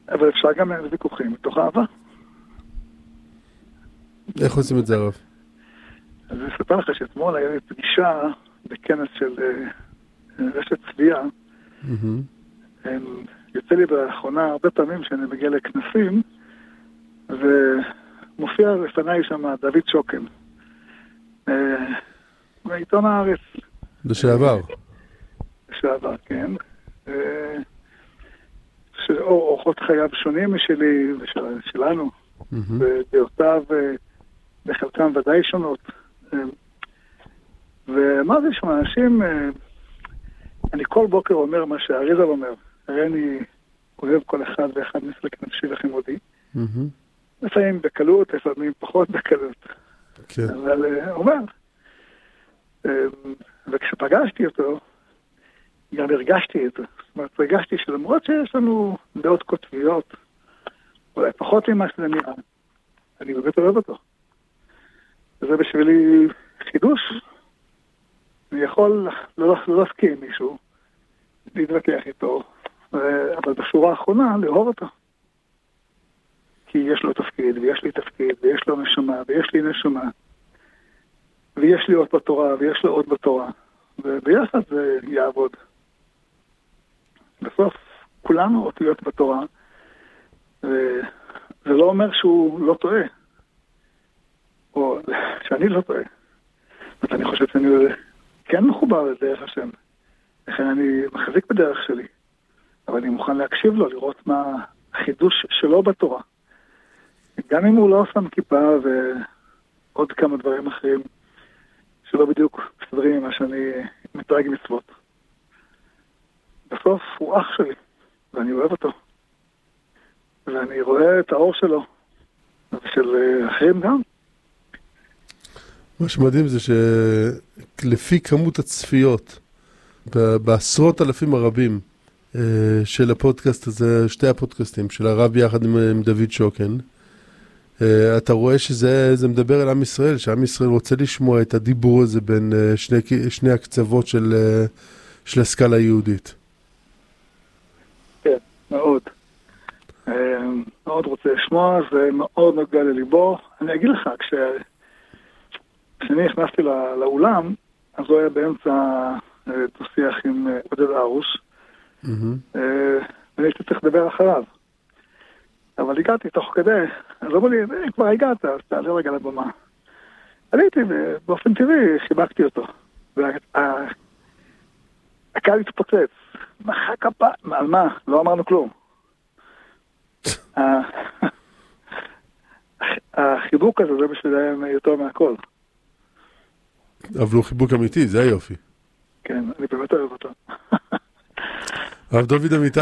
אבל אפשר גם לנהל ויכוחים מתוך אהבה. איך עושים את זה, הרב? אז אני אספר לך שאתמול היה לי פגישה בכנס של רשת צביעה. יוצא לי באחרונה הרבה פעמים שאני מגיע לכנסים, ומופיע לפניי שם דוד שוקן. מעיתון הארץ. לשעבר. לשעבר, כן. אורחות חייו שונים משלי ושלנו, ודעותיו בחלקם ודאי שונות. ומה זה שם, אנשים, אני כל בוקר אומר מה שהאריזל אומר, הרי אני אוהב כל אחד ואחד מסלק נפשי וחימודי, לפעמים בקלות, לפעמים פחות בקלות. אבל אומר, וכשפגשתי אותו, גם הרגשתי את זה. זאת אומרת, הרגשתי שלמרות שיש לנו דעות קוטביות, אולי פחות ממה שזה נראה, אני באמת אוהב אותו. וזה בשבילי חידוש. אני יכול לא להסכים עם מישהו, להתווכח איתו, אבל בשורה האחרונה לאהוב אותו. כי יש לו תפקיד, ויש לי תפקיד, ויש לו נשמה, ויש לי נשמה, ויש לי עוד בתורה, ויש לו עוד בתורה. וביחד זה יעבוד. בסוף, כולנו אותיות בתורה, וזה לא אומר שהוא לא טועה, או שאני לא טועה. אז אני חושב שאני כן מחובר לדרך השם, לכן אני מחזיק בדרך שלי, אבל אני מוכן להקשיב לו, לראות מה החידוש שלו בתורה. גם אם הוא לא שם כיפה ועוד כמה דברים אחרים, שלא בדיוק מסתדרים עם מה שאני מתרג מצוות. בסוף הוא אח שלי, ואני אוהב אותו. ואני רואה את האור שלו, ושל אחרים גם. מה שמדהים זה שלפי כמות הצפיות, בעשרות אלפים הרבים של הפודקאסט הזה, שתי הפודקאסטים, של הרב יחד עם דוד שוקן, אתה רואה שזה מדבר על עם ישראל, שעם ישראל רוצה לשמוע את הדיבור הזה בין שני הקצוות של הסקאלה היהודית. כן, מאוד. מאוד רוצה לשמוע, זה מאוד נוגע לליבו. אני אגיד לך, כשאני נכנסתי לאולם, אז הוא היה באמצע תושיח עם עודד ארוש, והייתי צריך לדבר אחריו. אבל הגעתי תוך כדי, אז אמרו לי, כבר הגעת, אז תעלה רגע לבמה. עליתי ובאופן טבעי חיבקתי אותו. והקהל התפוצץ. מחא כפה, על מה? לא אמרנו כלום. החיבוק הזה זה בשבילם יותר מהכל. אבל הוא חיבוק אמיתי, זה היופי. כן, אני באמת אוהב אותו. הרב דוד אמיתי.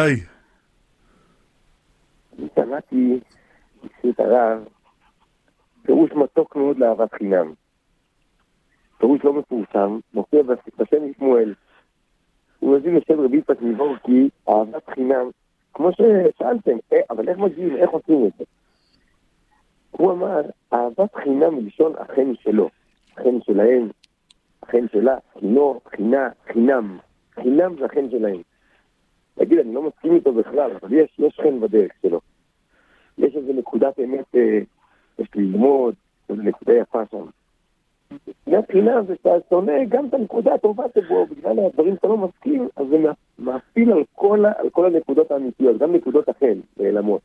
אני שמעתי את הרב פירוש מתוק מאוד לאהבת חינם. פירוש לא מפורסם, מופיע בשם שמואל. הוא מזין לשם רבי פתניבור כי אהבת חינם, כמו ששאלתם, אבל איך מגיעים, איך עושים את זה? הוא אמר, אהבת חינם מלשון אכן שלו, אכן שלהם, אכן שלה, חינו, חינה, חינם. חינם זה אכן שלהם. להגיד, אני לא מסכים איתו בכלל, אבל יש חן בדרך שלו. יש איזו נקודת אמת, יש ללמוד, איזו נקודה יפה שם. שנאת חינם זה שאתה שונא גם את הנקודה הטובה שבו, בגלל הדברים שאתה לא מסכים, אז זה מאפיל על כל הנקודות האמיתיות, גם נקודות החן, בעלמות.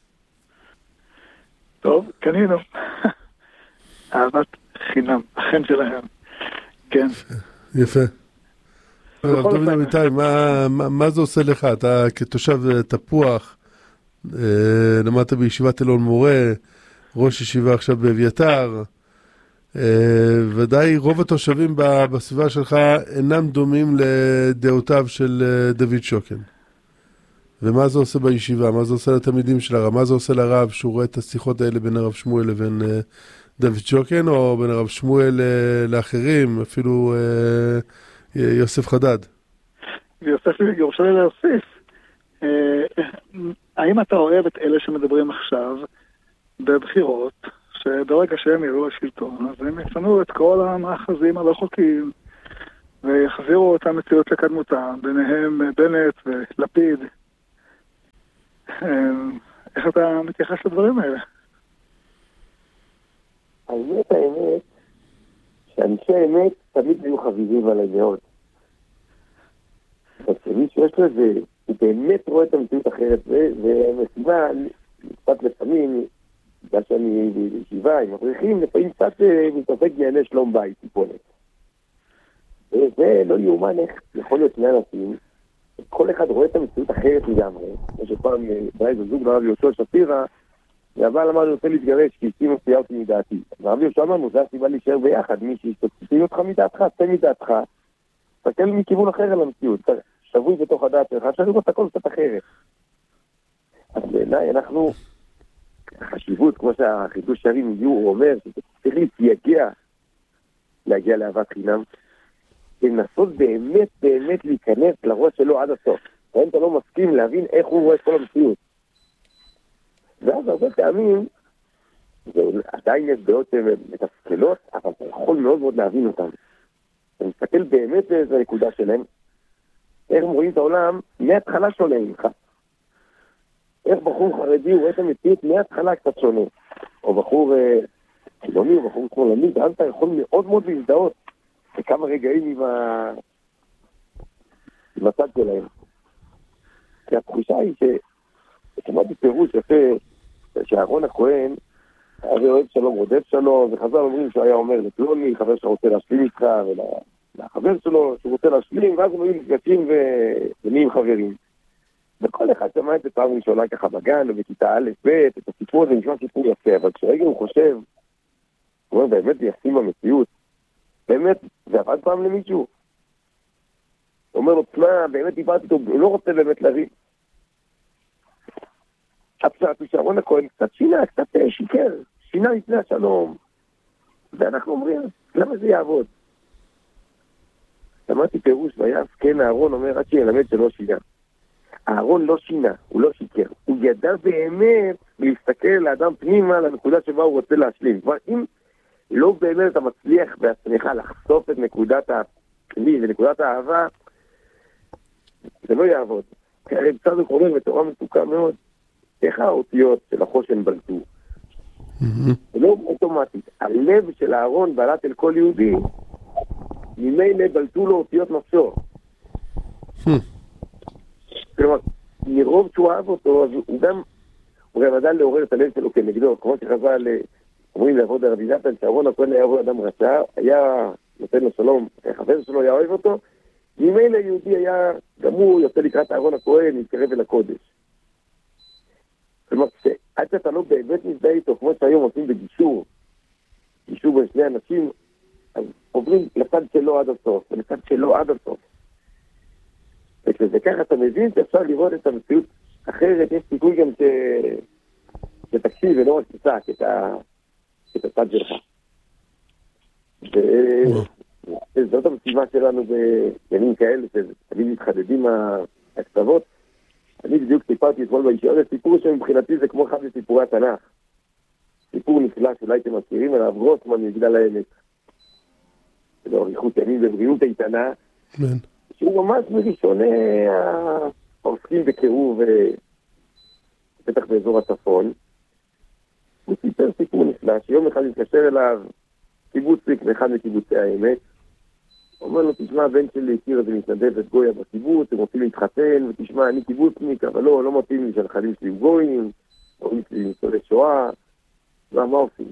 טוב, קנינו. אהבת חינם, החן שלהם. כן. יפה. הרב דוד אמיתי, מה זה עושה לך? אתה כתושב תפוח, למדת בישיבת אלון מורה, ראש ישיבה עכשיו באביתר, ודאי רוב התושבים בסביבה שלך אינם דומים לדעותיו של דוד שוקן. ומה זה עושה בישיבה? מה זה עושה לתלמידים של הרב? מה זה עושה לרב שהוא רואה את השיחות האלה בין הרב שמואל לבין דוד שוקן, או בין הרב שמואל לאחרים, אפילו יוסף חדד? יוסף יורשה לי להוסיף. האם אתה אוהב את אלה שמדברים עכשיו בבחירות, שברגע שהם יראו לשלטון, אז הם יפנו את כל המאחזים הלא חוקיים, ויחזירו את המציאות לקדמותה, ביניהם בנט ולפיד. איך אתה מתייחס לדברים האלה? האמת, שאנשי האמת תמיד היו חביבים על הדעות. ומי שיש לו זה, הוא באמת רואה את המציאות אחרת, ומסיבה, קצת לפעמים, בגלל שאני בישיבה עם מדריכים, לפעמים קצת מתעסק בענייני שלום בית, טיפונת. וזה לא יאומן איך יכול להיות שני אנשים, כל אחד רואה את המציאות אחרת לגמרי. כמו שפעם, באיזה זוג לרב יהושע שפירא, והבעל אמר, אני רוצה להתגרש, כי אשתי מוציאה אותי מדעתי. הרב יהושע אמרנו, זה הסיבה להישאר ביחד, מי שתוציא אותך מדעתך, צא מדעתך, תסתכל מכיוון אחר על המציאות, שבוי בתוך הדעת שלך, אפשר לראות הכל קצת אחרת. אז בעיניי אנחנו, החשיבות, כמו שהחידוש שערים הגיעו, הוא אומר, שצריך להתייגע להגיע לאהבת חינם, לנסות באמת להיכנס לראש שלו עד הסוף. ואם אתה לא מסכים להבין איך הוא רואה את כל המציאות. ואז הרבה פעמים, עדיין יש דעות מתסכלות, אבל אתה יכול מאוד מאוד להבין אותן. אתה מסתכל באמת באיזו נקודה שלהם, איך הם רואים את העולם מההתחלה שונה ממך. איך בחור חרדי הוא רואה את המציאות מההתחלה קצת שונה. או בחור חילוני, או בחור שמאלני, ואז אתה יכול מאוד מאוד להזדהות בכמה רגעים עם הצד שלהם. כי התחושה היא שמעתי פירוש יפה, שאהרון הכהן היה אוהב שלום רודף שלום, וחז"ל אומרים שהוא היה אומר לפלוני, חבר שרוצה להשלים איתך, ולחבר שלו שהוא רוצה להשלים, ואז הם היו נפגשים ונהיים חברים. וכל אחד שמע את זה פעם ראשונה ככה בגן, או בכיתה א' ב', את הסיפור הזה נשמע סיפור יפה, אבל כשרגע הוא חושב, הוא אומר באמת זה ישים במציאות, באמת, זה עבד פעם למישהו. הוא אומר לו, תשמע, באמת דיברתי איתו, הוא לא רוצה באמת להריב. הפשט הוא שאהרון הכהן קצת שינה, קצת שיקר, שינה לפני השלום. ואנחנו אומרים, למה זה יעבוד? שמעתי פירוש ויעש, כן, אהרון אומר, עד שילמד שלא שינה. אהרון לא שינה, הוא לא שיקר. הוא ידע באמת להסתכל לאדם פנימה לנקודה שבה הוא רוצה להשלים. כבר אם לא באמת אתה מצליח בעצמך לחשוף את נקודת הכלי ונקודת האהבה, זה לא יעבוד. כי הרי צדוק אומר בתורה מתוקה מאוד, איך האותיות של החושן בלטו? זה לא אוטומטית. הלב של אהרון בלט אל כל יהודי, ממילא בלטו לו אותיות נפשו. כלומר, מרוב שהוא אהב אותו, אז הוא גם ידע לעורר את הלב שלו כנגדו. כמו שחז"ל אומרים לעבוד הרבי נתן, שאהרון הכהן היה רואה אדם רשע, היה נותן לו שלום, החבר שלו היה אוהב אותו, ממילא יהודי היה, גם הוא יוצא לקראת אהרון הכהן, מתקרב אל הקודש. כלומר, עד שאתה לא באמת מזדהה איתו, כמו שהיום עושים בגישור, גישור בין שני אנשים, אז עוברים לצד שלו עד הסוף, ולצד שלו עד הסוף. וכשזה ככה אתה מבין שאפשר לראות את המציאות אחרת, יש סיכוי גם שתקשיב ולא רק תצעק את הצד שלך. וזאת המשימה שלנו בימים כאלה, שתמיד מתחדדים הקצוות. אני בדיוק סיפרתי אתמול בישיבה, זה סיפור שמבחינתי זה כמו אחד מסיפורי התנ"ך. סיפור נפלא שאולי אתם מכירים עליו, גרוסמן מגדל העמק. זה אריכות ימים ובריאות איתנה. שהוא ממש מראשוני העוסקים בקירוב, בטח באזור הצפון. הוא סיפר סיפור נפלא, שיום אחד התקשר אליו קיבוצניק מאחד מקיבוצי העמק. הוא אומר לו, תשמע, הבן שלי הכיר איזה מתנדבת גויה בקיבוץ, הם רוצים להתחתן, ותשמע, אני קיבוצניק, אבל לא מתאים לי שהנכדים שלי גויים, הורים שלי ניצולי שואה, מה עושים?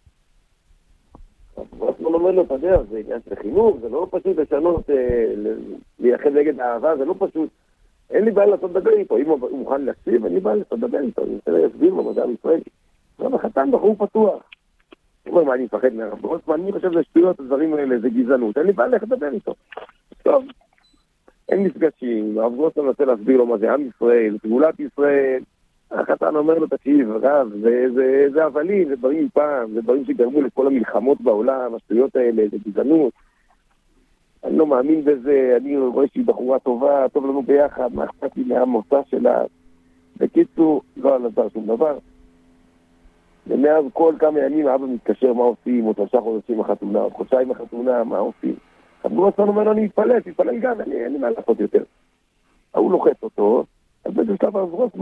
אז הוא אומר לו, אתה יודע, זה עניין של חינוך, זה לא פשוט לשנות, לייחד נגד האהבה, זה לא פשוט. אין לי בעיה לעשות לדבר איתו, אם הוא מוכן להקשיב, אין לי בעיה לעשות לדבר איתו, אני רוצה להסביר במדע הישראלי. אבל החתן בחור פתוח. הוא אומר, מה, אני מפחד מהרב גרוסמן? אני חושב לשטויות, הדברים האלה, זה גזענות, אין לי בעיה איך לדבר איתו. טוב, אין מפגשים, הרב גרוסמן רוצה להסביר לו מה זה עם ישראל, גאולת ישראל. החתן אומר לו, תקשיב, רב, זה הבלים, זה דברים פעם, זה דברים שגרמו לכל המלחמות בעולם, השטויות האלה, זה גזענות. אני לא מאמין בזה, אני רואה שהיא בחורה טובה, טוב לנו ביחד, מה אכפת לי מהמוצא שלה. בקיצור, לא נעזר שום דבר. ומאז כל כמה ימים האבא מתקשר מה עושים, או 3 חודשים החתונה, או חודשיים החתונה, מה עושים. חבר עצמנו אומר לו, אני מתפלל גם, אין לי מה לעשות יותר. הוא לוחץ אותו, אז באיזה שלב אז גרוסמן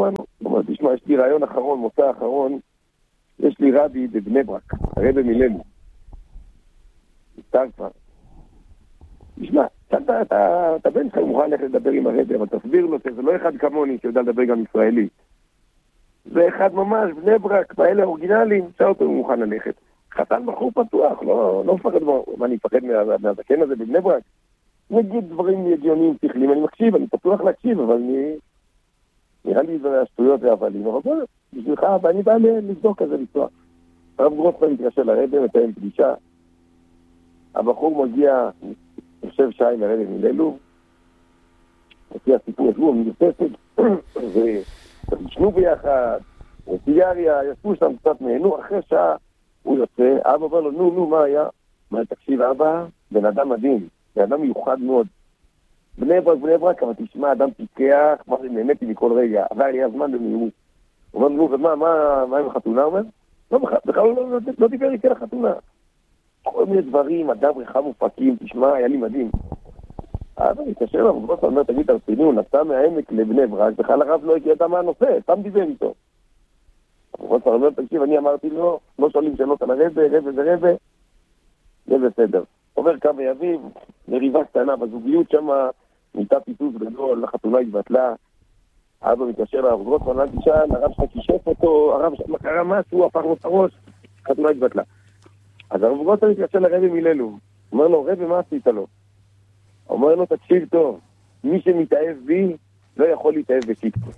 הוא אומר, תשמע, יש לי רעיון אחרון, מוצא אחרון, יש לי רבי בבני ברק, הרבי מילנו. נפטר כבר. תשמע, אתה בן שלך מוכן ללכת לדבר עם הרבי, אבל תסביר לו שזה לא אחד כמוני שיודע לדבר גם ישראלית. זה אחד ממש, בני ברק, באלה האורגינליים, שאל אותו הוא מוכן ללכת. חתן בחור פתוח, לא מפחד, מה אני מפחד מהזקן הזה בבני ברק? נגיד דברים הגיוניים שכליים, אני מקשיב, אני פתוח להקשיב, אבל נראה לי זה השטויות והבלים, אבל בוא, בשבילך, ואני בא לבדוק כזה לנסוע. הרב גרוסמן מתקשר לרבי, מתאם פגישה, הבחור מגיע, יושב שי לרבי מיללו, לפי הסיפור ישבו, מנפסת, וישנו ביחד, סיגריה, ישבו שם קצת נהנו, אחרי שעה הוא יוצא, אבא אומר לו, נו, מה היה? מה, תקשיב, אבא, בן אדם מדהים, בן אדם מיוחד מאוד. בני ברק, אבל תשמע, אדם פיקח, מה זה, נהניתי מכל רגע, עבר לי הזמן במהירות. הוא אומר, נו, ומה עם החתונה? הוא אומר, לא, בכלל לא דיבר איתי על החתונה. כל מיני דברים, אדם רחב ופקים, תשמע, היה לי מדהים. אבל התקשר לו, הוא אומר, תגיד, תרציני, הוא נסע מהעמק לבני ברק, בכלל הרב לא ידע מה הנושא, סתם דיבר איתו. הוא אומר, תקשיב, אני אמרתי לו, לא שואלים שאלות על הרבי, זה בסדר. עובר כמה ימים, מריבה קטנה בזוגיות שם, ניתה פיתוס גדול, החתונה התבטלה, אבא מתקשר לרב גרוסמן, אל תשאל, הרב שלך כישף אותו, הרב שלך קרה משהו, הפך לו את הראש, החתונה התבטלה. אז הרב גרוסמן מתקשר לרבי מיללו, אומר לו, רבי, מה עשית לו? אומר לו, תקשיב טוב, מי שמתאהב בי, לא יכול להתאהב בקיקטו.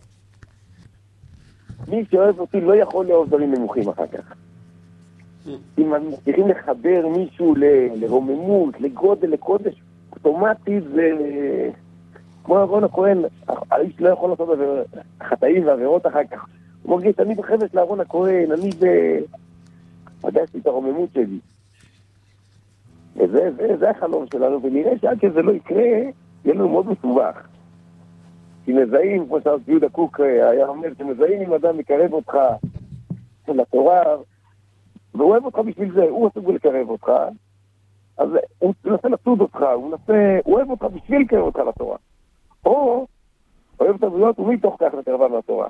מי שאוהב אותי לא יכול לאהוב דברים נמוכים אחר כך. אם צריכים לחבר מישהו לרוממות, לגודל, לקודש, אוטומטית זה כמו אהרון הכהן, האיש לא יכול לעשות חטאים ועבירות אחר כך. הוא מרגיש, אני בחבש לאהרון הכהן, אני פגשתי את הרוממות שלי. וזה החלום שלנו, ונראה שעד שזה לא יקרה, יהיה לנו מאוד מסובך. כי מזהים, כמו שהרב יהודה קוק היה אומר, שמזהים אם אדם מקרב אותך לתורה, והוא אוהב אותך בשביל זה, הוא עסוק לקרב אותך, אז הוא מנסה לצוד אותך, הוא אוהב אותך בשביל לקרב אותך לתורה. או אוהב את הבריאות ומתוך כך לקרבה מהתורה.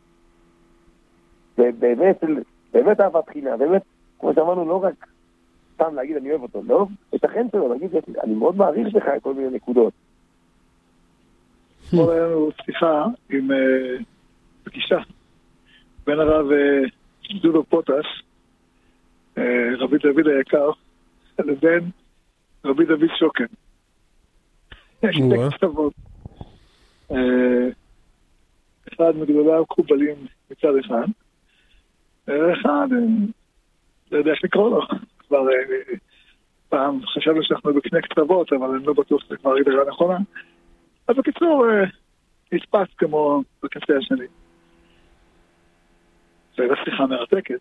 באמת אהבת חינם, באמת, כמו שאמרנו, לא רק סתם להגיד אני אוהב אותו, לא, את החן שלו, להגיד, אני מאוד מעריך לך כל מיני נקודות. פה היה לנו שיחה עם פגישה בין הרב דודו פוטש, רבי דוד היקר, לבין רבי דוד שוקן. שתי כתבות. אחד מגדולי המקובלים מצד אחד, אחד, לא יודע איך לקרוא לו, כבר פעם חשבנו שאנחנו בקנה כתבות, אבל אני לא בטוח שזה כבר הגדרה נכונה. אז בקיצור, נתפס כמו בקצה השני. זו הייתה שיחה מרתקת,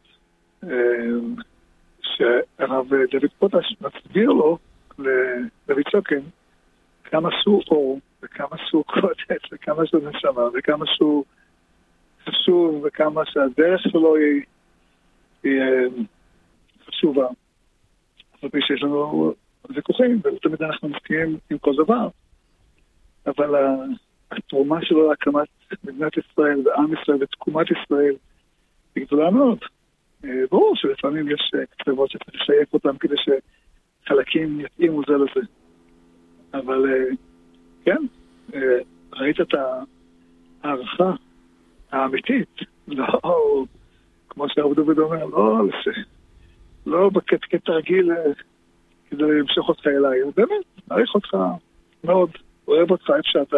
שהרב דוד פוטש מסביר לו לדוד שוקן כמה שהוא אור, וכמה שהוא קודש, וכמה שהוא נשמה, וכמה שהוא חשוב, וכמה שהדרך שלו היא חשובה. אבל שיש לנו ויכוחים, ותמיד אנחנו מסכימים עם כל דבר. אבל התרומה שלו להקמת מדינת ישראל ועם ישראל ותקומת ישראל היא גדולה מאוד. ברור שלפעמים יש כתבות שצריך לשייך אותם כדי שחלקים יתאימו זה לזה. אבל כן, ראית את הערכה האמיתית, לא כמו שהרב דוד אומר, לא כתרגיל כדי למשוך אותך אליי, הוא באמת מעריך אותך מאוד, אוהב אותך איפה שאתה.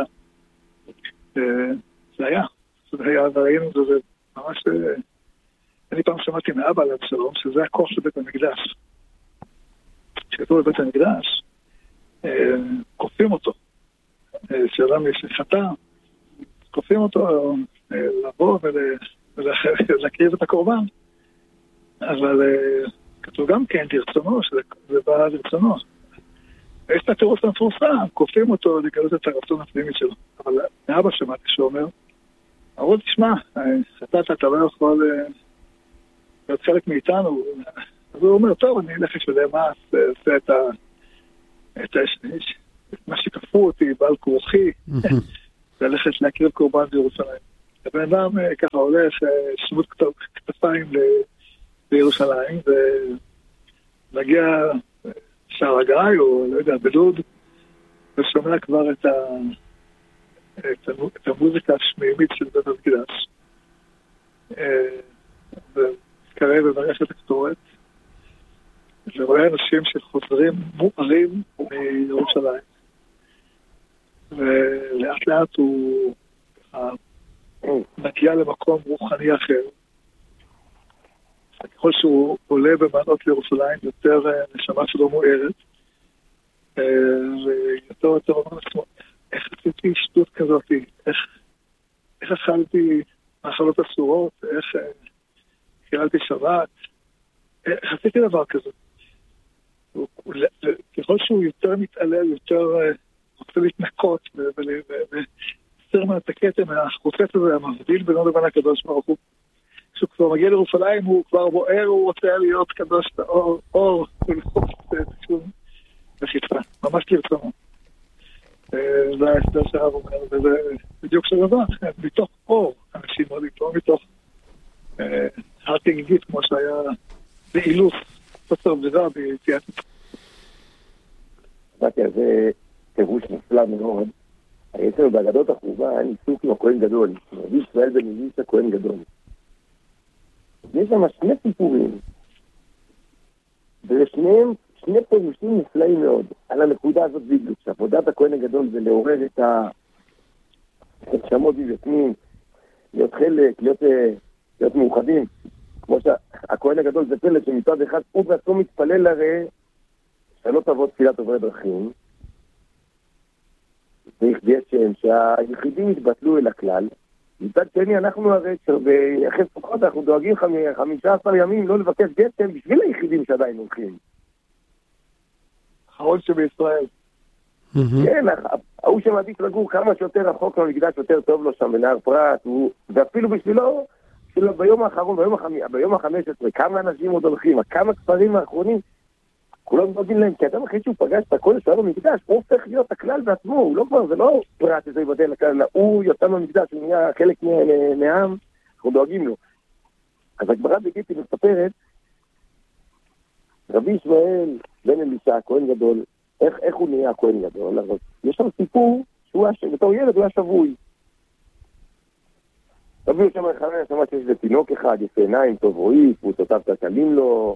זה היה, וראינו את זה ממש, אני פעם שמעתי מאבא עליו שלום, שזה הכוח של בית המקדש. כשכתוב בבית המקדש, כופים אותו. שאדם יש חטא, כופים אותו לבוא ולהקריב את הקורבן. אבל כתוב גם כן, תרצונו, שזה בא לרצונו. יש את התירוץ המפורסם, כופים אותו לגלות את הרצון הפנימי שלו. אבל מאבא שמעתי שאומר, אמרו, תשמע, חטאת, אתה לא יכול להיות חלק מאיתנו. אז הוא אומר, טוב, אני אלך לשלם מס, עושה את מה שכפו אותי, בעל כורחי, ללכת להקריב קורבן בירושלים. הבן אדם ככה הולך שמות כתפיים לירושלים, ומגיע שער הגיא, או לא יודע, בלוד, ושומע כבר את המוזיקה השמימית של בית המקדש. ומתקרב ומראה את הקטורת, ורואה אנשים שחוזרים מוארים מירושלים. ולאט לאט הוא מגיע למקום רוחני אחר. ככל שהוא עולה במעלות לירושלים, יותר נשמה שלו מוארת, ויותר יותר אומר לעצמו, איך עשיתי שטות כזאת, איך אכלתי מאכלות אסורות, איך חיללתי שבת, איך עשיתי דבר כזה. ככל שהוא יותר מתעלל, יותר רוצה להתנקות וסר מן את הכתם, החוצץ הזה, המבדיל בינו לבין הקדוש ברוך הוא. כשהוא כבר מגיע לירושלים, הוא כבר בוער, הוא רוצה להיות קדוש באור, אור, ולחוץ תקשום וחיפה, ממש כרצונו. זה ההסדר שהרב אומר, וזה בדיוק שרבה, מתוך אור, אנשים עוד לא מתוך הרתגגית, כמו שהיה באילוס, חוסר ברירה ביציאת. זה פירוש נפלא מאוד. אצלנו באגדות החורבן עיסוק עם הכהן גדול, רבי ישראל בן אלישע כהן גדול. יש שם שני סיפורים, ולשניהם שני פירושים נפלאים מאוד על הנקודה הזאת בדיוק, שעבודת הכהן הגדול זה לעורר את הנשמות מבפנים, להיות חלק, להיות מאוחדים, כמו שהכהן הגדול זה פלט שמצד אחד הוא בעצמו מתפלל הרי שלא תבוא תפילת עוברי דרכים, צריך גשם שהיחידים יתבטלו אל הכלל. מצד שני אנחנו הרי אחרי סוכות אנחנו דואגים 15 ימים לא לבקש גשם בשביל היחידים שעדיין הולכים. האחרון שבישראל. כן, ההוא שמעדיף לגור כמה שיותר רחוק מהמקדש יותר טוב לו שם בנהר פרת, ואפילו בשבילו ביום האחרון, ביום ה-15, כמה אנשים עוד הולכים, כמה כפרים האחרונים, כולם דואגים להם, כי אדם אחרי שהוא פגש את הכל שלו במקדש, הוא הופך להיות הכלל בעצמו, הוא לא כבר, זה לא פרט שזה יבדל לכלל, הוא יוצא במקדש, הוא נהיה חלק מהעם, אנחנו דואגים לו. אז הגמרא בגיטי מספרת, רבי ישמעאל בן אלישע, כהן גדול, איך הוא נהיה כהן גדול? יש שם סיפור שהוא בתור ילד הוא היה שבוי. רבי ישמעאל חנניה שמע שיש לתינוק אחד, יפה עיניים, טוב רואי, פרוסותיו קלים לו,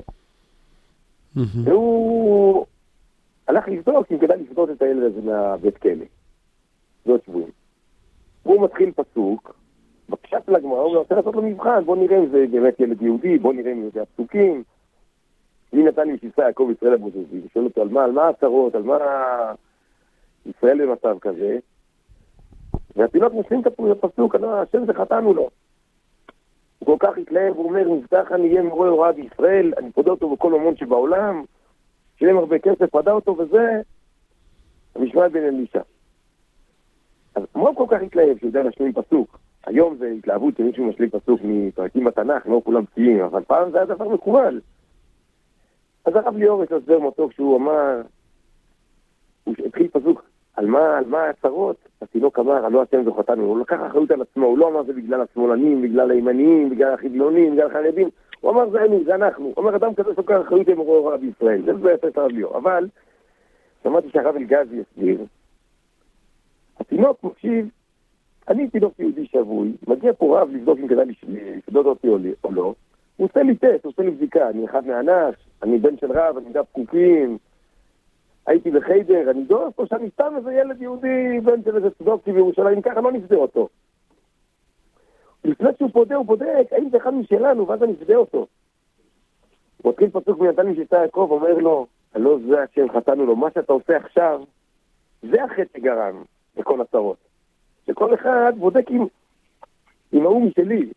והוא הלך לבדוק אם כדאי לפדות את הילד הזה מהבית כלא. זאת שבויים. הוא מתחיל פסוק, בקשת לגמרא, הוא רוצה לעשות לו מבחן, בוא נראה אם זה באמת ילד יהודי, בוא נראה אם זה הפסוקים. מי נתן לי שיסה יעקב ישראל הבוזזי, ושואל אותו על מה הצרות, על מה ישראל במצב כזה. והתינוק משלים את הפסוק, השם זה חטאנו לו. הוא כל כך התלהב, הוא אומר, מבטח אני אהיה מורה הוראה בישראל, אני פודה אותו בכל ממון שבעולם, שילם הרבה כסף, פדה אותו, וזה המשמעת בן אלישע. אז מה הוא כל כך התלהב שהוא יודע להשלים פסוק? היום זה התלהבות שמישהו משלים פסוק מפרקים בתנ"ך, לא כולם פקיעים, אבל פעם זה היה דבר מקובל. אז הרב ליאור יש לו הסבר מותו כשהוא אמר, הוא התחיל פסוק, על מה הצרות? התינוק אמר, הלא השם זו חטאנו, הוא לקח אחריות על עצמו, הוא לא אמר זה בגלל השמאלנים, בגלל הימניים, בגלל החילונים, בגלל החרדים, הוא אמר זה אנחנו, הוא אומר אדם כזה שוקר אחריות עם מורה הוראה בישראל, זה בעצם הרב ליאור, אבל שמעתי שהרב אלגזי הסביר, התינוק מקשיב, אני תינוק יהודי שבוי, מגיע פה רב לבדוק אם כדאי לפדות אותי או לא, הוא עושה לי טסט, הוא עושה לי בדיקה, אני אחד מהאנש, אני בן של רב, אני יודע פקוקים, הייתי בחיידר, אני דורס פה שאני סתם איזה ילד יהודי, בן של איזה צדוקי בירושלים, ככה לא נפדה אותו. לפני שהוא פודה, הוא בודק, האם זה אחד משלנו, ואז אני נפדה אותו. הוא מתחיל פסוק מנתן משיסה יעקב, אומר לו, הלא זה השם חטאנו לו, מה שאתה עושה עכשיו, זה החטא שגרם לכל הצרות. שכל אחד בודק עם ההוא משלי.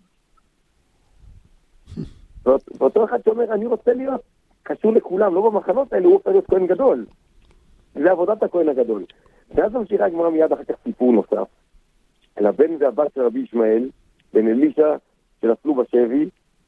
ואותו אחד שאומר, אני רוצה להיות קשור לכולם, לא במחנות האלה, הוא רוצה להיות כהן גדול. זה עבודת הכהן הגדול. ואז ממשיכה הגמרא מיד אחר כך סיפור נוסף. על הבן והבת של רבי ישמעאל, בן אלישע, שנפלו בשבי,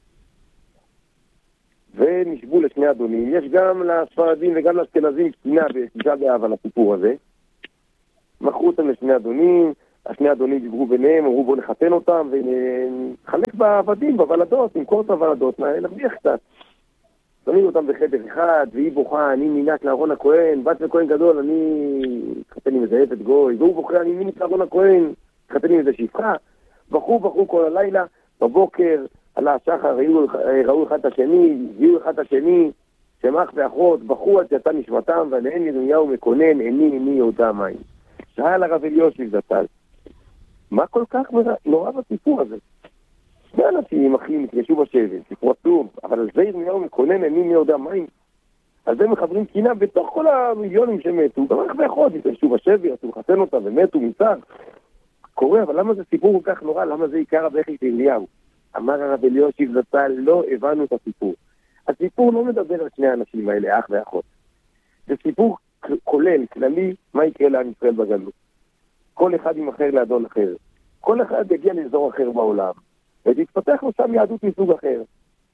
ונשבו לשני אדונים. יש גם לספרדים וגם לאשכנזים קצינה בתשעה באב על הסיפור הזה. מכרו אותם לשני אדונים, השני אדונים דיברו ביניהם, אמרו בוא נחתן אותם ונחלק בעבדים, בוולדות, נמכור את הוולדות, נרוויח קצת. שמים אותם בחדר אחד, והיא בוכה, אני מינת לארון הכהן, בת לכהן גדול, אני התחתן עם איזה עבד גוי, והוא בוכה, אני מינת לארון הכהן, התחתן עם איזה שפחה. בחרו כל הלילה, בבוקר, עלה השחר, ראו אחד את השני, הביאו אחד את השני, שמח ואחות, בחרו עד יצא נשמתם, ועליהם ירמיהו מקונן, עיני יהודה מים. שאל הרב אלישיב זצ"ל, מה כל כך נורא בסיפור הזה? שני אנשים אחים נתיישבו בשבי, סיפור עצוב, אבל על זה ירמיהו מקונן, עיני יהודה מים. על זה מחברים קינה בתוך כל המיליונים שמתו, גם אח ואחות נתיישבו בשבי, רצו לחתן אותם ומתו מצד. קורה, אבל למה זה סיפור כל כך נורא? למה זה עיקר הבכי של אליהו? אמר הרב אלישיב זצ"ל, לא הבנו את הסיפור. הסיפור לא מדבר על שני האנשים האלה, אח ואחות. זה סיפור כולל, כללי, מה יקרה לעם ישראל בגלות. כל אחד ימכר לאדון אחר. כל אחד יגיע לאזור אחר בעולם. ותתפתח לו שם יהדות מסוג אחר.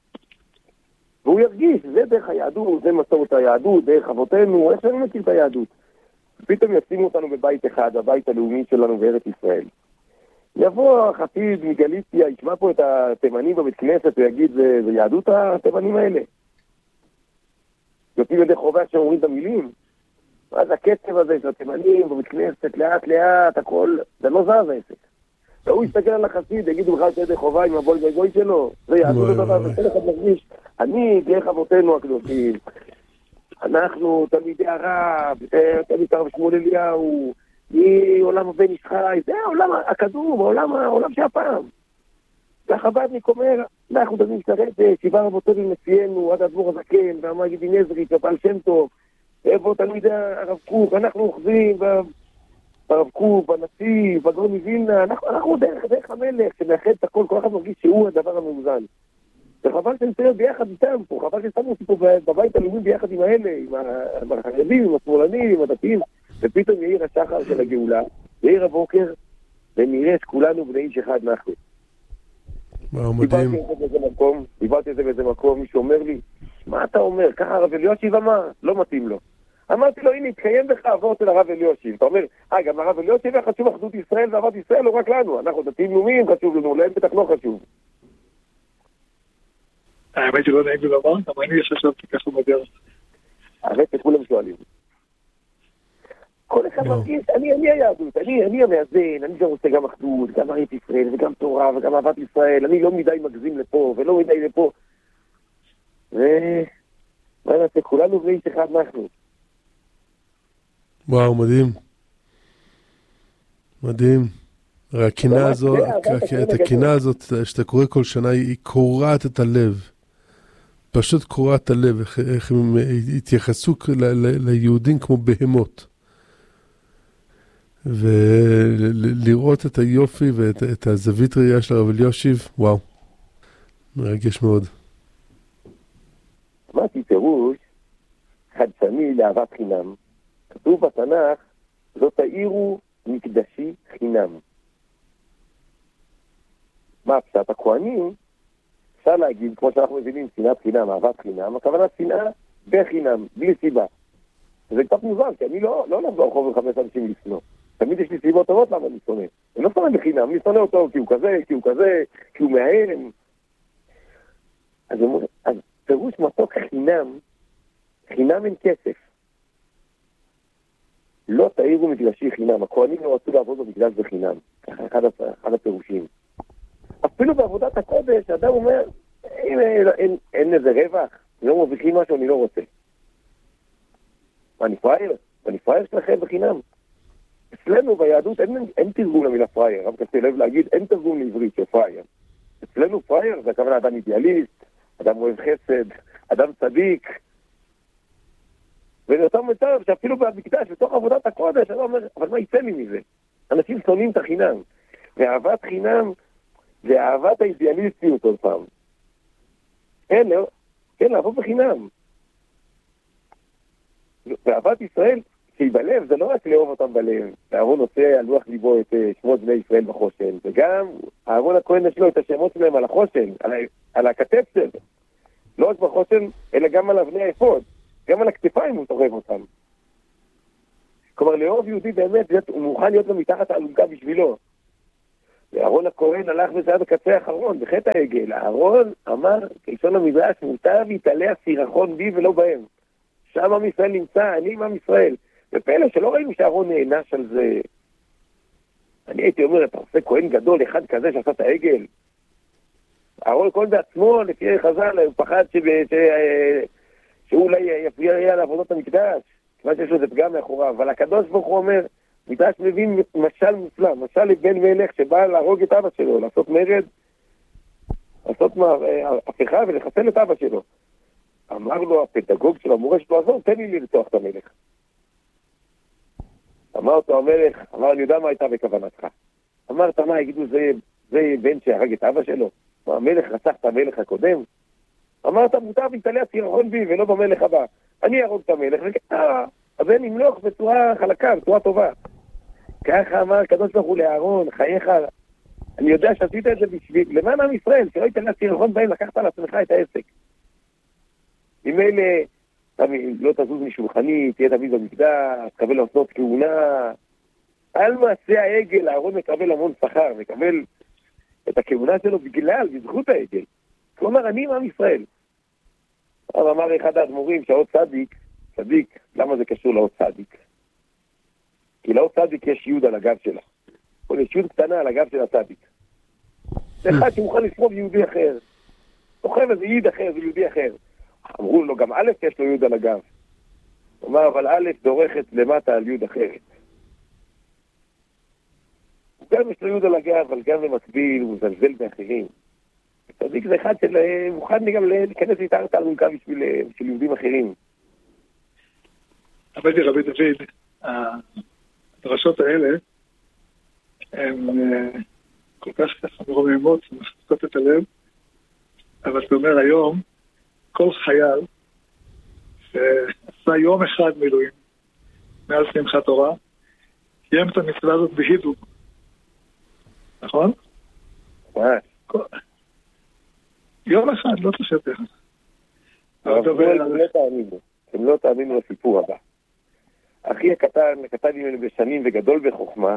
והוא ירגיש, זה דרך היהדות, זה מסורת היהדות, דרך אבותינו, איך שאני מכיר את היהדות. פתאום ישימו אותנו בבית אחד, הבית הלאומי שלנו בארץ ישראל. יבוא החסיד מגליציה, ישמע פה את התימנים בבית כנסת ויגיד, זה יהדות התימנים האלה. יוצאים ידי חובה שאומרים את המילים. אז הקצב הזה של התימנים בבית כנסת, לאט לאט, הכל, זה לא זז העסק. והוא יסתכל על החסיד, יגידו לך ידי חובה עם הבוי גוי שלו. זה יהדות הדבר, וכל אחד מרגיש, אני דרך אבותינו הקדושים. אנחנו תלמידי הרב, תלמיד הרב שמואל אליהו, מעולם הבן איש חי, זה העולם הקדום, העולם שהפעם. והחב"דניק אומר, אנחנו דברים שרת, שבעה רבותינו נשיאנו, עד האדמו"ר הזקן, והמגיד נזריץ' ובעל שם טוב, איפה תלמידי הרב קוק, אנחנו אוחזים ברב קוק, בנשיא, בגאון מווילנה, אנחנו דרך המלך, שמאחד את הכל, כל אחד מרגיש שהוא הדבר המאוזן. וחבל שנצייר ביחד איתם פה, חבל ששמו אותי פה בבית הלאומי ביחד עם האלה, עם החרדים, עם השמאלנים, עם הדתיים, ופתאום יאיר השחר של הגאולה, יאיר הבוקר, ונראה את כולנו בני איש אחד אנחנו. וואו, מדהים. דיברתי את זה באיזה מקום, מישהו אומר לי, מה אתה אומר? ככה הרב אלישיב אמר, לא מתאים לו. אמרתי לו, הנה, התקיים בך עבור של הרב אלישיב. אתה אומר, גם הרב אלישיב חשוב אחדות ישראל ואהבת ישראל, לא רק לנו. אנחנו דתיים לאומיים חשוב לנו, להם בטח לא חשוב. האמת שלא נעים לי לומר, אבל אני חשבתי ככה בדרך. האמת שכולם שואלים. כל אחד מרגיש, אני היהדות, אני המאזן, אני גם רוצה גם אחדות, גם ארץ ישראל וגם תורה וגם אהבת ישראל, אני לא מדי מגזים לפה ולא מדי לפה. ומה נעשה, כולנו בני איש אחד אנחנו. וואו, מדהים. מדהים. הקינה הזאת, את הקינה הזאת שאתה קורא כל שנה, היא קורעת את הלב. פשוט קורעת את הלב, איך הם התייחסו ליהודים כמו בהמות. ולראות את היופי ואת הזווית ראייה של הרב אלישיב, וואו. מרגש מאוד. אמרתי פירוש חדשני לאהבת חינם. כתוב בתנ"ך, זאת תאירו מקדשי חינם. מה הפשט? הכהנים, אפשר להגיד, כמו שאנחנו מבינים, שנאת חינם, אהבת חינם, הכוונה שנאה בחינם, בלי סיבה. זה קצת מוזר, כי אני לא הולך ברחוב וחמש אנשים לשנוא. תמיד יש לי סיבות טובות למה אני שונא. אני לא שונא בחינם, אני שונא אותו כי הוא כזה, כי הוא מאהב. אז פירוש מתוק חינם אין כסף. לא תאירו מקדשי חינם. הכהנים לא רצו לעבוד במקדש בחינם. ככה אחד הפירושים. אפילו בעבודת הקודש, האדם אומר, אין איזה רווח, לא מרוויחים משהו, אני לא רוצה. אני פראייר שלכם בחינם. אצלנו ביהדות אין תרגום למילה פראייר, רב קצה לב להגיד, אין תרגום לעברית של פראייר. אצלנו פראייר זה הכוונה אדם אידיאליסט, אדם אוהב חסד, אדם צדיק. ואותו מצב שאפילו במקדש, בתוך עבודת הקודש, אני אומר, אבל מה יצא לי מזה? אנשים שונאים את החינם. ואהבת חינם זה אהבת האידיאליסטיות עוד פעם. כן, לעבוד בחינם. ואהבת ישראל, שהיא בלב, זה לא רק לאהוב אותם בלב. אהרון עושה על לוח ליבו את שמות בני ישראל בחושן. וגם אהרון הכהן יש לו את השמות שלהם על החושן, על הכתף שלו. לא רק בחושן, אלא גם על אבני האפוד. גם על הכתפיים הוא תורב אותם. כלומר, לאהוב יהודי באמת, הוא מוכן להיות לו מתחת האלונקה בשבילו. ואהרון הכהן הלך וזה עד הקצה האחרון, בחטא העגל. אהרון אמר, כלשון המדרש, מותר להתעלה סירחון בי ולא בהם. שם עם ישראל נמצא, אני עם עם ישראל. ופלא שלא ראינו שאהרון נענש על זה. אני הייתי אומר, אתה עושה כהן גדול, אחד כזה שעשה את העגל. אהרון כהן בעצמו, לפי חז"ל, הוא פחד שאולי יפריע לעבודות המקדש. כיוון שיש לו זה פגם מאחוריו. אבל הקדוש ברוך הוא אומר, מדרש מבין משל מופלא, משל לבן מלך שבא להרוג את אבא שלו, לעשות מרד, לעשות הפיכה ולחסל את אבא שלו. אמר לו הפדגוג של המורה שלו, עזור, תן לי לרצוח את המלך. אמר אותו המלך, אמר, אני יודע מה הייתה בכוונתך. אמרת, מה, יגידו, זה בן שהרג את אבא שלו? המלך רצח את המלך הקודם? אמרת, מותר להתעלה סירחון בי ולא במלך הבא. אני ארוג את המלך, וככה, אז אין נמלוך בצורה חלקה, בצורה טובה. ככה אמר הקדוש ברוך הוא לאהרון, חייך, אני יודע שעשית את זה בשביל, למען עם ישראל, שלא יתעלה סירחון בהם, לקחת על עצמך את העסק. אם אלה, לא תזוז משולחני, תהיה תמיד במקדש, תקבל לעשות כהונה. על מעשה העגל, אהרון מקבל המון שכר, מקבל את הכהונה שלו בזכות העגל. כלומר, אני עם עם ישראל. אז אמר אחד האדמו"רים שעוד צדיק, למה זה קשור לעוד צדיק? כי לעוד צדיק יש יוד על הגב שלה. יש יוד קטנה על הגב של הצדיק. זה אחד שמוכן לסחוב יהודי אחר. סוחב איזה יד אחר, זה יהודי אחר. אמרו לו, גם א' יש לו יוד על הגב. הוא אמר, אבל א' דורכת למטה על יוד אחרת. גם יש לו יוד על הגב, אבל גם במקביל הוא מזלזל באחרים. צדיק זה אחד שמוכן גם להיכנס להתארת על מונקה בשביל יהודים אחרים. רבי דוד, הדרשות האלה הן כל כך מרוממות, מחזקות את הלב, אבל אתה אומר היום, כל חייל שעשה יום אחד מילואים מאז שמחת תורה, קיים את המצווה הזאת בהידוק. נכון? יום אחד, לא תשב תכף. אתם לא תאמינו לסיפור הבא. אחי הקטן ממנו בשנים וגדול בחוכמה,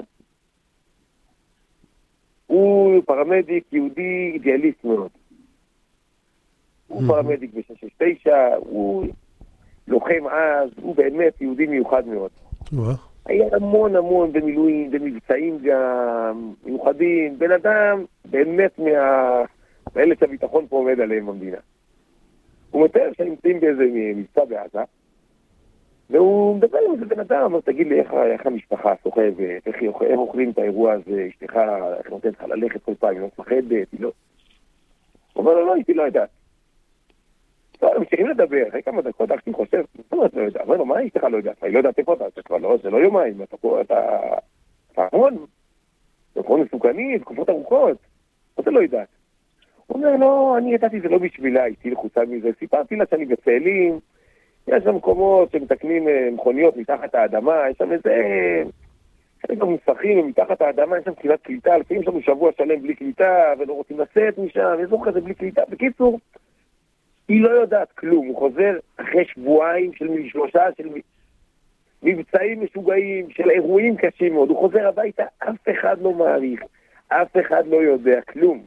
הוא פרמדיק יהודי אידיאליסט מאוד. הוא פרמדיק ב-669, הוא לוחם אז, הוא באמת יהודי מיוחד מאוד. היה המון במילואים, במבצעים גם, מיוחדים, בן אדם באמת מאלה שהביטחון פה עומד עליהם במדינה. הוא מתאר שנמצאים באיזה מבצע בעזה, והוא מדבר עם איזה בן אדם, אמר, תגיד לי איך המשפחה סוחבת, איך אוכלים את האירוע הזה, אשתך, איך נותנת לך ללכת כל פעם, היא לא מפחדת, היא לא... הוא אומר לו, לא, איתי לא יודעת. לא, ממשיכים לדבר, אחרי כמה דקות, אני חושב, לא יודע, אומר לו, מה אשתך לא יודעת? היא לא יודעת איפה אתה, כבר לא, זה לא יומיים, אתה המון, תקופות מסוכנים, תקופות ארוכות, אתה לא יודעת. הוא אומר, לא, אני ידעתי, זה לא בשבילה, איתי לחוצה מזה, סיפרתי לה שאני בצאלים, יש שם מקומות שמתקנים מכוניות מתחת האדמה, יש שם איזה... חלק המוסכים מתחת האדמה, יש שם תחילת קליטה, לפעמים יש לנו שבוע שלם בלי קליטה, ולא רוצים לצאת משם, אזור כזה בלי קליטה. בקיצור, היא לא יודעת כלום, הוא חוזר אחרי שבועיים של שלושה, של מבצעים משוגעים, של אירועים קשים מאוד, הוא חוזר הביתה, אף אחד לא מעריך, אף אחד לא יודע כלום.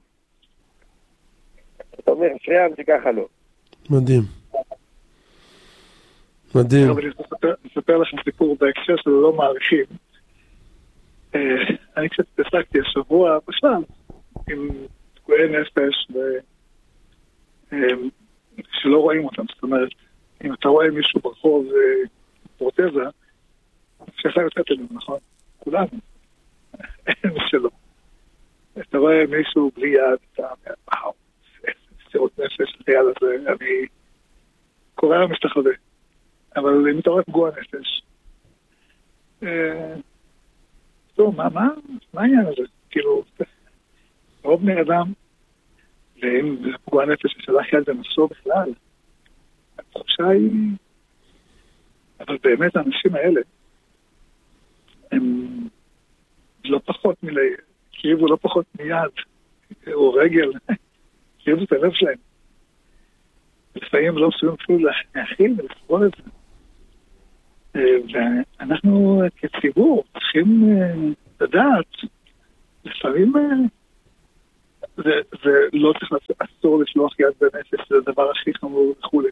אתה אומר, שריאם שככה לא. מדהים. מדהים. אבל אני אספר לכם סיפור בהקשר שלו לא מעריכים. אני קצת התעסקתי השבוע בשלב עם פגועי נפש שלא רואים אותם. זאת אומרת, אם אתה רואה מישהו ברחוב פרוטזה, שאתה יוצאת אליו, נכון? כולנו. אין שלא. אתה רואה מישהו בלי יד, אתה אומר, וואו, סירות נפש, היד הזה, אני קורא לה משתחווה. אבל אם אתה רואה פגוע נפש, טוב, מה העניין הזה? כאילו, רוב בני אדם, ואם זה פגוע נפש ששלח יד בנפשו בכלל, התחושה היא... אבל באמת האנשים האלה, הם לא פחות קריבו לא פחות מיד, או רגל, קריבו את הלב שלהם. לפעמים לא מסוגלים אפילו להכיל ולסבול את זה. ואנחנו כציבור צריכים לדעת, לפעמים זה לא צריך לעשות, אסור לשלוח יד בנפש, זה הדבר הכי חמור וכולי.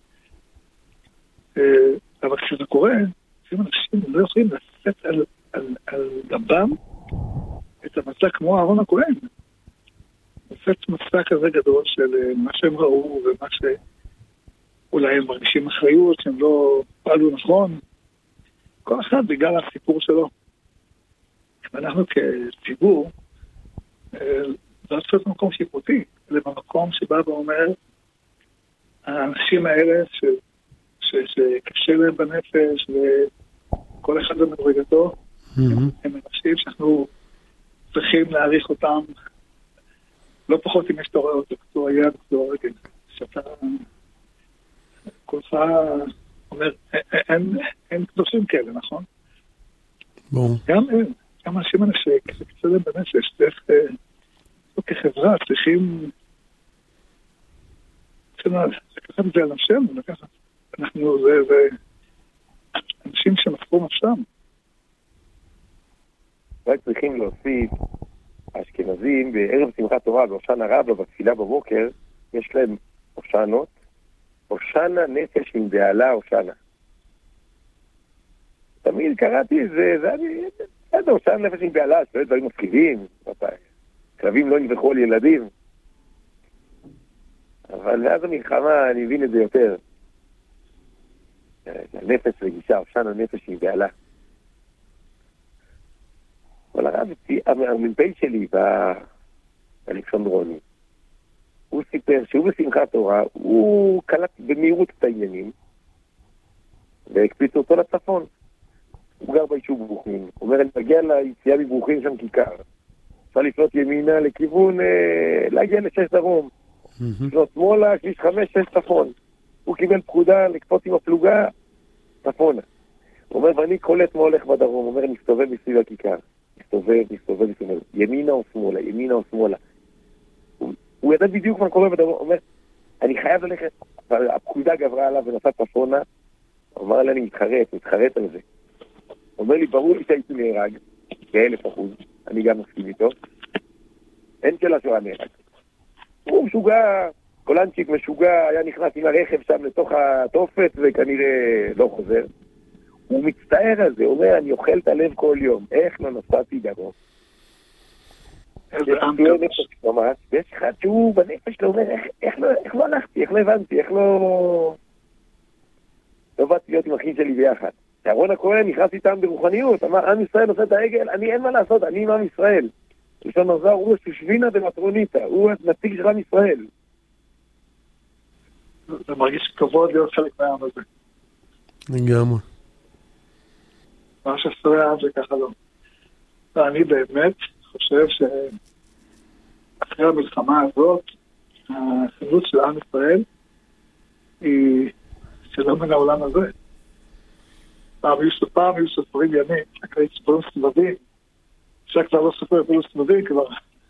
אבל כשזה קורה, אנשים לא יכולים לשאת על גבם את המצע כמו אהרון הכהן. לשאת מצע כזה גדול של מה שהם ראו ומה שאולי הם מרגישים אחריות, שהם לא פעלו נכון. כל אחד בגלל הסיפור שלו. ואנחנו כציבור, לא צריך מקום שיפוטי, זה במקום שבא ואומר, האנשים האלה שקשה להם בנפש, וכל אחד במדרגתו, הם אנשים שאנחנו צריכים להעריך אותם, לא פחות אם יש אתה רואה אותו, כתוב היד, כתוב הרגל, שאתה כולך אומר, אין קדושים כאלה, נכון? גם אנשים שקשה להם בנפש, צריך כחברה צריכים לקחת את זה על נפשנו, אנחנו זה אנשים שמספרו נפשם. רק צריכים להוסיף, האשכנזים בערב שמחת תורה, בהושענא רבה, בתפילה בבוקר, יש להם הושענות, הושענא נפש עם בהלה הושענא. תמיד קראתי את זה, אני הושענא נפש עם בהלה, שלא דברים מפחידים, כלבים לא ינבחו על ילדים. אבל מאז המלחמה אני מבין את זה יותר. הנפש רגישה, הושענא נפש עם בהלה. אבל הרב, המ"פ שלי באלכסנדרוני, הוא סיפר שהוא בשמחת תורה, הוא קלט במהירות את העניינים, והקפיץ אותו לצפון. הוא גר ביישוב ברוכין. הוא אומר, אני מגיע ליציאה מברוכין שם כיכר. אפשר לפנות ימינה לכיוון, להגיע לשש דרום. לפנות שמאלה, כביש 5, 6 צפון. הוא קיבל פקודה לקפוץ עם הפלוגה, צפונה. הוא אומר, ואני קולט מה הולך בדרום. הוא אומר, נסתובב בסביב הכיכר. נסתובב, ימינה או שמאלה, ימינה או שמאלה. הוא ידע בדיוק מה קורה בדרום. הוא אומר, אני חייב ללכת. הפקודה גברה עליו ונסע צפונה. הוא אמר לי, אני מתחרט על זה. הוא אומר לי, ברור לי שהייתי נהרג, ב1,000%, אני גם מסכים איתו. אין שאלה שהוא נהרג. הוא משוגע, קולנצ'יק משוגע, היה נכנס עם הרכב שם לתוך התופת וכנראה לא חוזר. הוא מצטער על זה, הוא אומר, אני אוכל את הלב כל יום, איך לא נסעתי דרום? ויש אחד שהוא בנפש לא אומר, איך לא הלכתי, איך לא הבנתי, איך לא באתי להיות עם אחים שלי ביחד. אהרון הכהן נכנס איתם ברוחניות, אמר, עם ישראל עושה את העגל, אני אין מה לעשות, אני עם עם ישראל. ראשון הזר, הוא שושבינה דמטרוניתא, הוא נציג של עם ישראל. זה מרגיש כבוד להיות חלק מהעם הזה. לגמרי. מה שעשוי העם זה ככה לא. ואני באמת חושב שאחרי המלחמה הזאת, החילוץ של עם ישראל היא שלא מן העולם הזה. פעם היו סופרים ימים, אחרי סופרים סבבים, עכשיו כבר לא סופר אפילו סבבים, כבר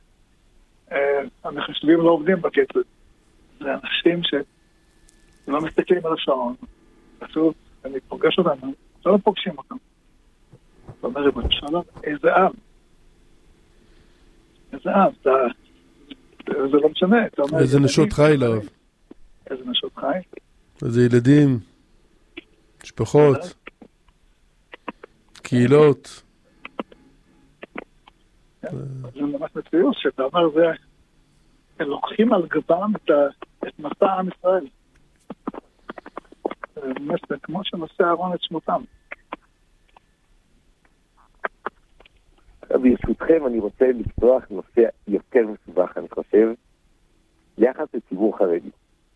המחשבים לא עובדים בקצב. זה אנשים שלא מסתכלים על השעון, פשוט אני פוגש אותם, לא פוגשים אותם. זאת אומרת, בשלום, איזה עם? איזה עם? זה לא משנה. איזה נשות חי לרב. איזה נשות חי? איזה ילדים, משפחות, קהילות. זה ממש מציאות, שאתה אומר, הם לוקחים על גבם את מסע עם ישראל. זה כמו שנושא אהרון את שמותם. ברשותכם אני רוצה לפתוח נושא יותר מסובך, אני חושב, יחד לציבור חרדי.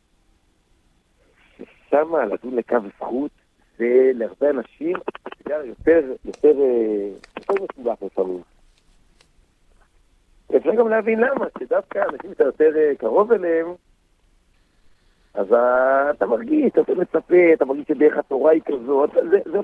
ששם לדון לקו זכות, זה להרבה אנשים יותר מסובך לפעמים. אפשר גם להבין למה, שדווקא אנשים שאתה יותר קרוב אליהם, אז אתה מרגיש, אתה יותר מצפה, אתה מרגיש שדרך התורה היא כזאת, זה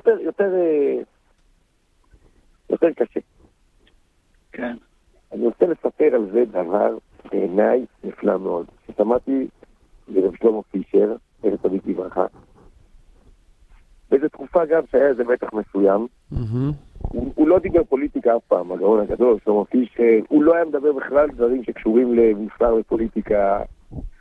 יותר קשה. כן. אני רוצה לספר על זה דבר בעיניי נפלא מאוד. ששמעתי לרב שלמה פישר, ארץ צדיק לברכה, באיזו תקופה גם שהיה איזה מתח מסוים. הוא לא דיבר פוליטיקה אף פעם, הגאון הגדול, שלמה פישר, הוא לא היה מדבר בכלל דברים שקשורים למוסר ופוליטיקה.